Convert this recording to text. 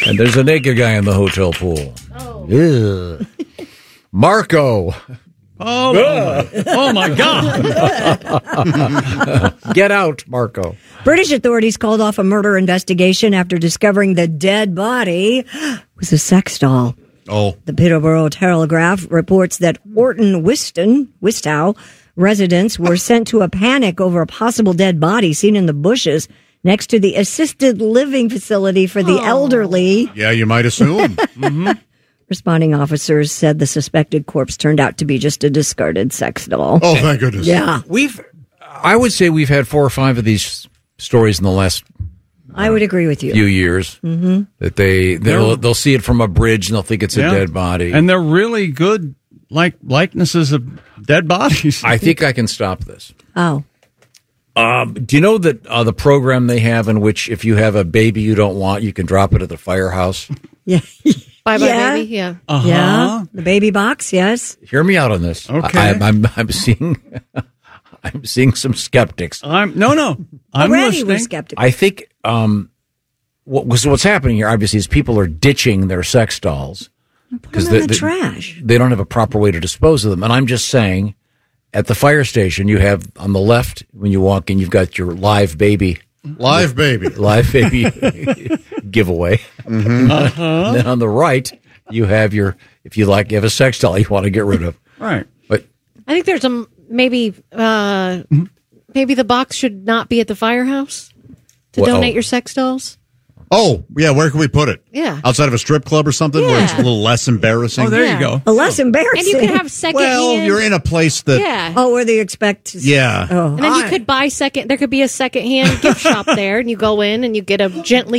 And there's a naked guy in the hotel pool. Oh. Marco. Oh my God. Get out, Marco. British authorities called off a murder investigation after discovering the dead body was a sex doll. Oh. The Peterborough Telegraph reports that Orton Wistow residents were sent to a panic over a possible dead body seen in the bushes next to the assisted living facility for the elderly. Yeah, you might assume. Mm-hmm. Responding officers said the suspected corpse turned out to be just a discarded sex doll. Oh, thank goodness. Yeah. I would say we've had 4 or 5 of these stories in the last I would agree with you. few years. Mm-hmm. That they'll see it from a bridge and they'll think it's a dead body. And they're really good likenesses of dead bodies. I think I can stop this. Oh. Do you know that the program they have in which if you have a baby you don't want, you can drop it at the firehouse? Yeah. Bye-bye, Yeah. baby. Yeah. Uh-huh. Yeah. The baby box, yes. Hear me out on this. Okay. I'm seeing I'm seeing some skeptics. I'm Already we're listening. skeptical. I think what's happening here, obviously, is people are ditching their sex dolls Put them in the trash. They don't have a proper way to dispose of them. And I'm just saying, at the fire station, you have on the left when you walk in, you've got your live baby giveaway. Mm-hmm. And then on the right, you have you have a sex doll you want to get rid of. Right. But I think there's maybe the box should not be at the firehouse to donate your sex dolls. Oh, yeah, where can we put it? Yeah. Outside of a strip club or something where it's a Yeah. little less embarrassing? Oh, there you go. Less embarrassing. And you can have second Well, hand. you're in a place that... Yeah. Oh, where they expect... Yeah. Oh. And then you could buy there could be a second hand gift shop there, and you go in and you get a gently